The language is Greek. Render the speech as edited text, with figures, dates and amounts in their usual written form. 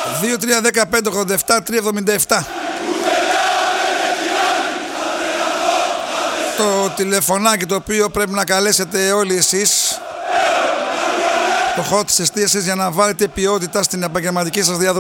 2-3-15-87-377. Το τηλεφωνάκι το οποίο πρέπει να καλέσετε όλοι εσείς, το hot της εστίασης, για να βάλετε ποιότητα στην επαγγελματική σας διαδρομή.